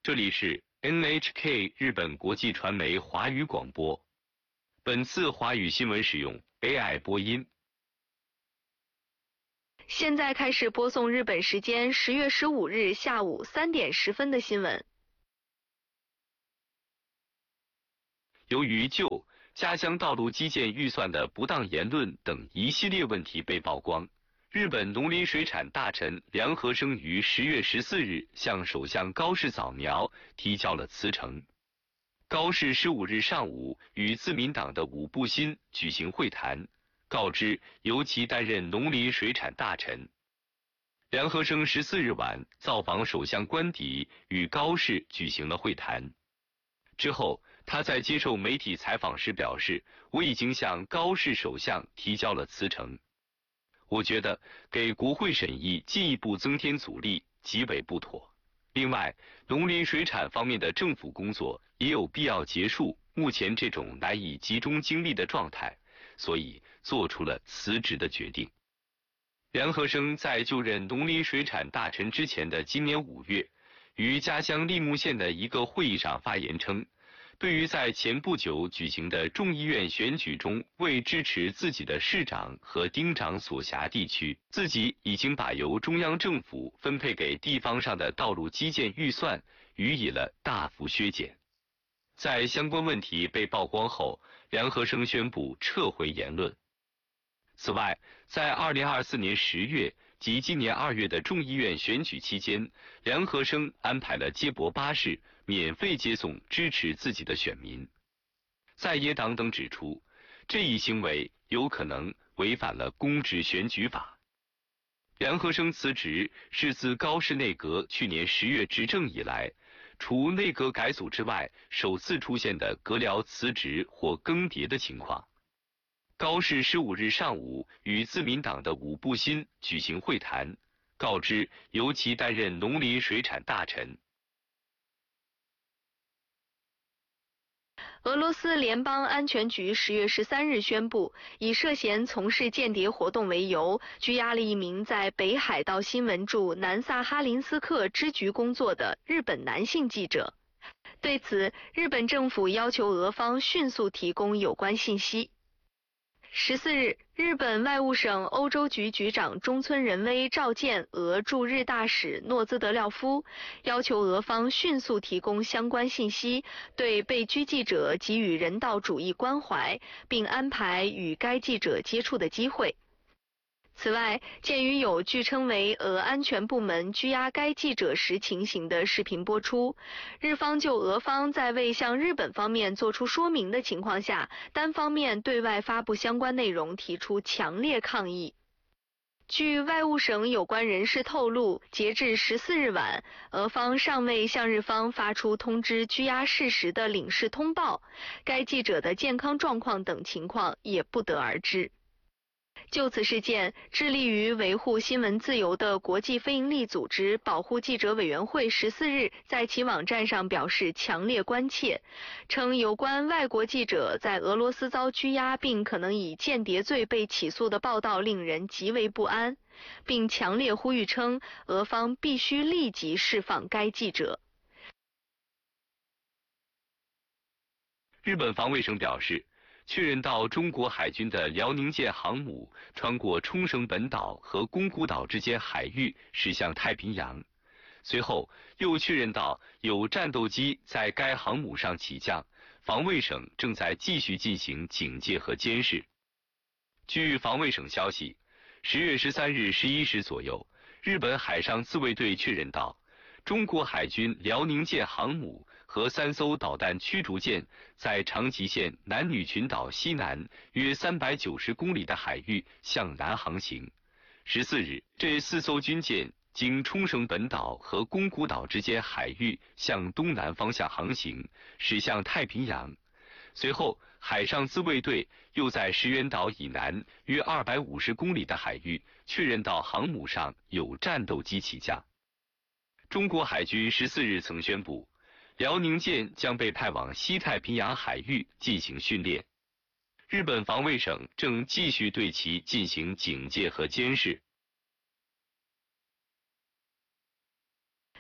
这里是 NHK 日本国际传媒华语广播。本次华语新闻使用 AI 播音。 现在开始播送日本时间10月15日下午3点10分的新闻。 由于就家乡道路基建预算的不当言论等一系列问题被曝光，日本农林水产大臣梁和生于10月14日向首相高市早苗提交了辞呈。高市15日上午与自民党的武部新举行会谈，告知由其担任农林水产大臣。梁和生14日晚造访首相官邸，与高市举行了会谈。之后，他在接受媒体采访时表示，我已经向高市首相提交了辞呈。我觉得给国会审议进一步增添阻力极为不妥。另外，农林水产方面的政府工作也有必要结束目前这种难以集中精力的状态，所以做出了辞职的决定。梁和生在就任农林水产大臣之前的今年5月，于家乡利木县的一个会议上发言称，对于在前不久举行的众议院选举中为支持自己的市长和町长所辖地区，自己已经把由中央政府分配给地方上的道路基建预算予以了大幅削减。在相关问题被曝光后，梁和生宣布撤回言论。此外，在2024年10月及今年2月的众议院选举期间，梁和生安排了接驳巴士免费接送支持自己的选民。在野党等指出，这一行为有可能违反了公职选举法。梁和生辞职是自高市内阁去年10月执政以来，除内阁改组之外，首次出现的阁僚辞职或更迭的情况。高市15日上午与自民党的武部新举行会谈，告知由其担任农林水产大臣。 俄罗斯联邦安全局10月13日宣布，以涉嫌从事间谍活动为由，拘押了一名在北海道新闻驻南萨哈林斯克支局工作的日本男性记者。对此，日本政府要求俄方迅速提供有关信息。14日，日本外务省欧洲局局长中村仁威召见俄驻日大使诺兹德廖夫，要求俄方迅速提供相关信息，对被拘记者给予人道主义关怀，并安排与该记者接触的机会。此外，鉴于有据称为俄安全部门拘押该记者时情形的视频播出，日方就俄方在未向日本方面作出说明的情况下，单方面对外发布相关内容提出强烈抗议。据外务省有关人士透露，截至14日晚，俄方尚未向日方发出通知拘押事实的领事通报，该记者的健康状况等情况也不得而知。就此事件，致力于维护新闻自由的国际非营利组织保护记者委员会14日在其网站上表示强烈关切，称有关外国记者在俄罗斯遭拘押并可能以间谍罪被起诉的报道令人极为不安，并强烈呼吁称俄方必须立即释放该记者。 日本防卫省表示，确认到中国海军的辽宁舰航母穿过冲绳本岛和宫古岛之间海域驶向太平洋，随后又确认到有战斗机在该航母上起降，防卫省正在继续进行警戒和监视。据防卫省消息，10月13日11时左右，日本海上自卫队确认到，中国海军辽宁舰航母和3艘导弹驱逐舰在长崎县男女群岛西南约390公里的海域向南航行。14日，这4艘军舰经冲绳本岛和宫古岛之间海域向东南方向航行，驶向太平洋。随后，海上自卫队又在石垣岛以南约250公里的海域确认到航母上有战斗机起降。中国海军14日曾宣布，辽宁舰将被派往西太平洋海域进行训练。日本防卫省正继续对其进行警戒和监视。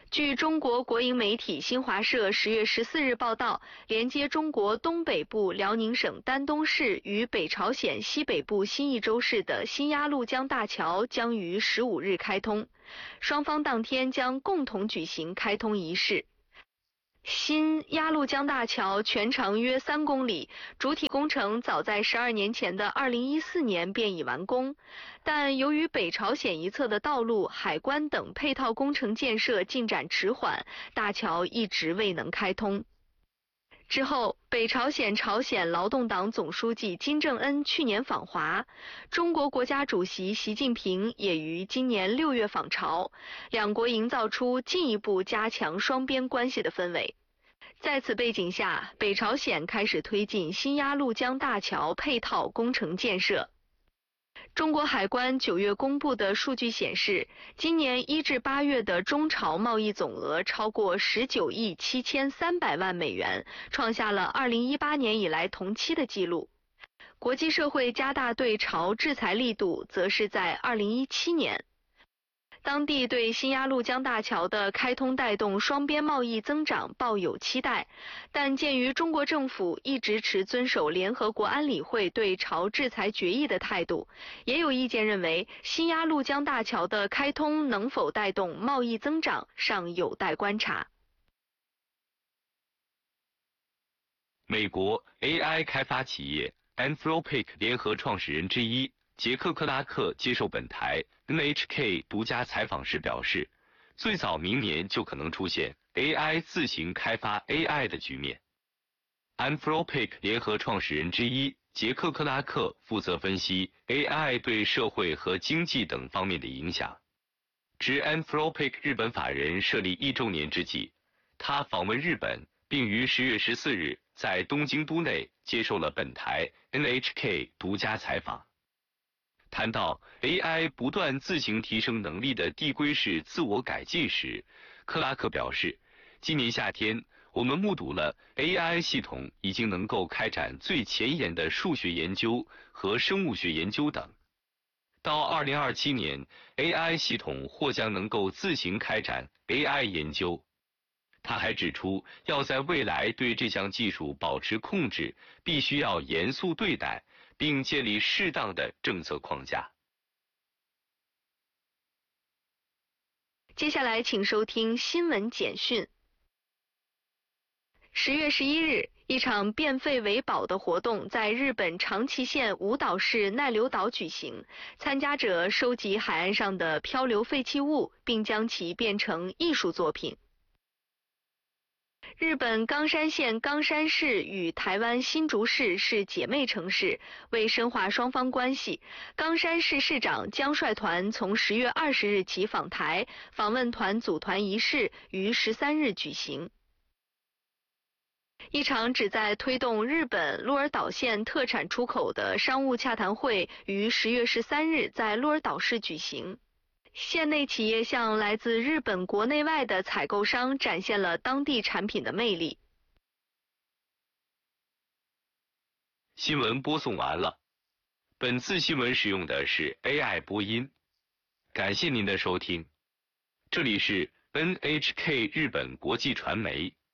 据中国国营媒体新华社10月14日报道，连接中国东北部辽宁省丹东市与北朝鲜西北部新义州市的新鸭绿江大桥将于15日开通，双方当天将共同举行开通仪式。新鸭绿江大桥全长约3公里，主体工程早在12年前的2014年便已完工，但由于北朝鲜一侧的道路、海关等配套工程建设进展迟缓，大桥一直未能开通。之后，北朝鲜朝鲜劳动党总书记金正恩去年访华，中国国家主席习近平也于今年6月访朝，两国营造出进一步加强双边关系的氛围。在此背景下，北朝鲜开始推进新鸭绿江大桥配套工程建设。中国海关9月公布的数据显示，今年1至8月的中朝贸易总额超过19亿7300万美元，创下了2018年以来同期的纪录。国际社会加大对朝制裁力度，则是在2017年。当地对新鸭绿江大桥的开通带动双边贸易增长抱有期待，但鉴于中国政府一直持遵守联合国安理会对朝制裁决议的态度，也有意见认为新鸭绿江大桥的开通能否带动贸易增长尚有待观察。 美国 AI 开发企业 Anthropic 联合创始人之一杰克·克拉克接受本台 NHK 独家采访时表示，最早明年就可能出现 AI 自行开发 AI 的局面。Anthropic 联合创始人之一杰克·克拉克负责分析 AI 对社会和经济等方面的影响。值 Anthropic 日本法人设立1周年之际，他访问日本，并于10月14日在东京都内接受了本台 NHK 独家采访。谈到 AI 不断自行提升能力的递归式自我改进时，克拉克表示，今年夏天我们目睹了 AI 系统已经能够开展最前沿的数学研究和生物学研究等。到2027年 ，AI 系统或将能够自行开展 AI 研究。他还指出，要在未来对这项技术保持控制，必须要严肃对待，并建立适当的政策框架。 接下来请收听新闻简讯。10月11日，一场变废为宝的活动在日本长崎县五岛市奈流岛举行，参加者收集海岸上的漂流废弃物，并将其变成艺术作品。日本冈山县冈山市与台湾新竹市是姐妹城市，为深化双方关系，冈山市市长江帅团从10月20日起访台，访问团组团仪式于13日举行。一场旨在推动日本鹿儿岛县特产出口的商务洽谈会于10月13日在鹿儿岛市举行。县内企业向来自日本国内外的采购商展现了当地产品的魅力。 新闻播送完了。本次新闻使用的是 AI 播音。感谢您的收听。这里是 NHK 日本国际传媒。